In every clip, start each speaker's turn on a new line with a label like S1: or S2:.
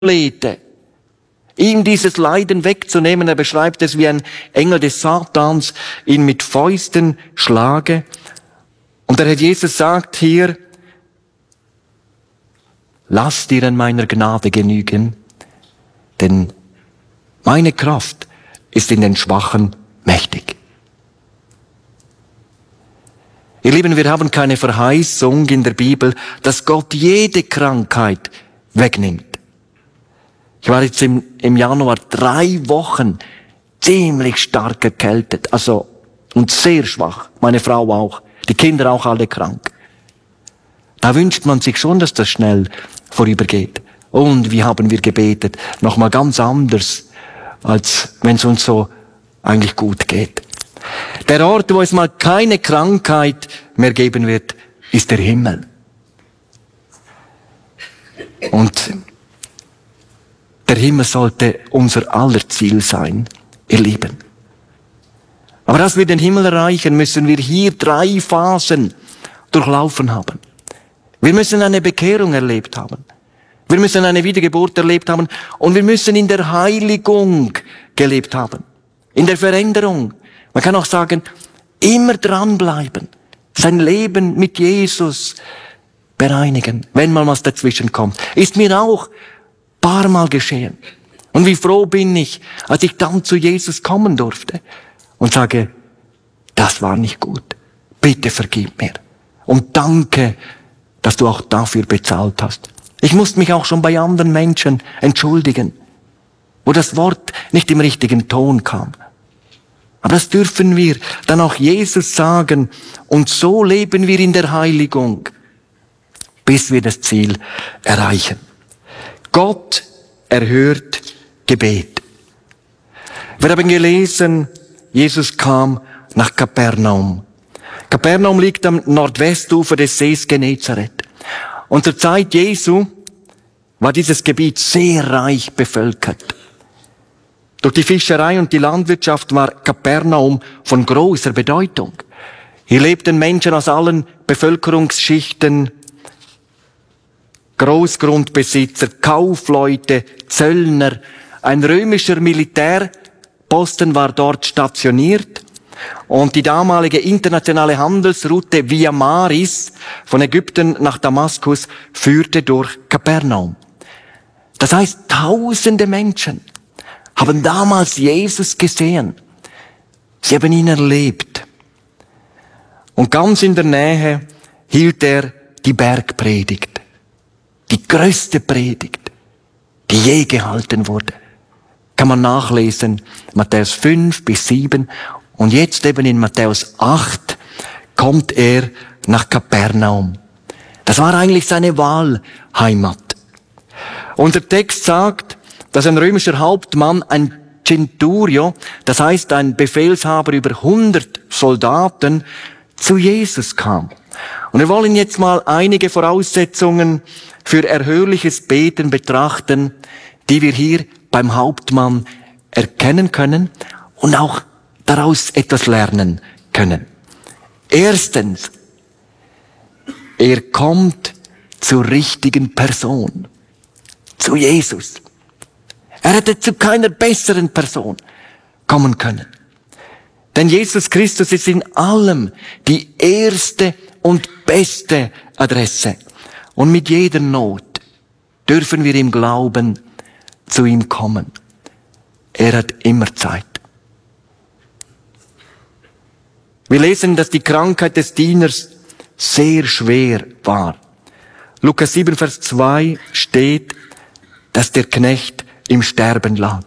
S1: flehte, ihm dieses Leiden wegzunehmen. Er beschreibt es, wie ein Engel des Satans ihn mit Fäusten schlage. Und der Herr Jesus sagt hier, lass dir an meiner Gnade genügen, denn meine Kraft ist in den Schwachen mächtig. Ihr Lieben, wir haben keine Verheißung in der Bibel, dass Gott jede Krankheit wegnimmt. Ich war jetzt im Januar 3 Wochen ziemlich stark erkältet, und sehr schwach. Meine Frau auch. Die Kinder auch alle krank. Da wünscht man sich schon, dass das schnell vorübergeht. Und wie haben wir gebetet? Nochmal ganz anders, als wenn es uns so eigentlich gut geht. Der Ort, wo es mal keine Krankheit mehr geben wird, ist der Himmel. Und der Himmel sollte unser aller Ziel sein, ihr Lieben. Aber dass wir den Himmel erreichen, müssen wir hier 3 Phasen durchlaufen haben. Wir müssen eine Bekehrung erlebt haben. Wir müssen eine Wiedergeburt erlebt haben. Und wir müssen in der Heiligung gelebt haben. In der Veränderung. Man kann auch sagen, immer dranbleiben. Sein Leben mit Jesus bereinigen, wenn mal was dazwischen kommt. Ist mir auch paar Mal geschehen. Und wie froh bin ich, als ich dann zu Jesus kommen durfte und sage, das war nicht gut. Bitte vergib mir. Und danke, dass du auch dafür bezahlt hast. Ich musste mich auch schon bei anderen Menschen entschuldigen, wo das Wort nicht im richtigen Ton kam. Aber das dürfen wir dann auch Jesus sagen. Und so leben wir in der Heiligung, bis wir das Ziel erreichen. Gott erhört Gebet. Wir haben gelesen, Jesus kam nach Kapernaum. Kapernaum liegt am Nordwestufer des Sees Genezareth. Und zur Zeit Jesu war dieses Gebiet sehr reich bevölkert. Durch die Fischerei und die Landwirtschaft war Kapernaum von großer Bedeutung. Hier lebten Menschen aus allen Bevölkerungsschichten, Großgrundbesitzer, Kaufleute, Zöllner. Ein römischer Militärposten war dort stationiert. Und die damalige internationale Handelsroute Via Maris von Ägypten nach Damaskus führte durch Kapernaum. Das heißt, tausende Menschen haben damals Jesus gesehen. Sie haben ihn erlebt. Und ganz in der Nähe hielt er die Bergpredigt. Die größte Predigt, die je gehalten wurde. Kann man nachlesen, Matthäus 5 bis 7. Und jetzt eben in Matthäus 8 kommt er nach Kapernaum. Das war eigentlich seine Wahlheimat. Und der Text sagt, dass ein römischer Hauptmann, ein Centurio, das heißt ein Befehlshaber über 100 Soldaten, zu Jesus kam. Und wir wollen jetzt mal einige Voraussetzungen für erhörliches Beten betrachten, die wir hier beim Hauptmann erkennen können und auch daraus etwas lernen können. Erstens, er kommt zur richtigen Person, zu Jesus. Er hätte zu keiner besseren Person kommen können. Denn Jesus Christus ist in allem die erste und beste Adresse. Und mit jeder Not dürfen wir im Glauben zu ihm kommen. Er hat immer Zeit. Wir lesen, dass die Krankheit des Dieners sehr schwer war. Lukas 7, Vers 2 steht, dass der Knecht im Sterben lag.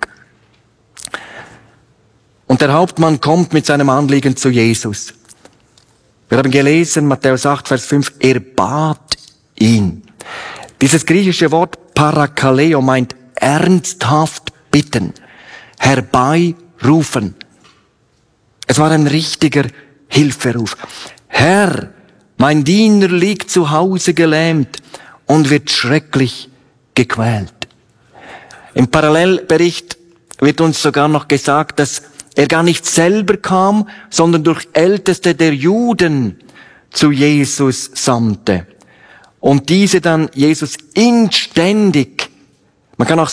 S1: Und der Hauptmann kommt mit seinem Anliegen zu Jesus. Wir haben gelesen, Matthäus 8, Vers 5, er bat ihn. Dieses griechische Wort Parakaleo meint ernsthaft bitten, herbeirufen. Es war ein richtiger Hilferuf. Herr, mein Diener liegt zu Hause gelähmt und wird schrecklich gequält. Im Parallelbericht wird uns sogar noch gesagt, dass er gar nicht selber kam, sondern durch Älteste der Juden zu Jesus sandte. Und diese dann Jesus inständig Man kann auch